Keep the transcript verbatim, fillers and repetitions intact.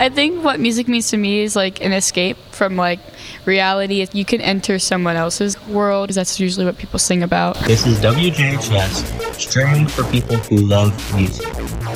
I think what music means to me is like an escape from like reality. You can enter someone else's world. That's usually what people sing about. This is W J H S, streaming for people who love music.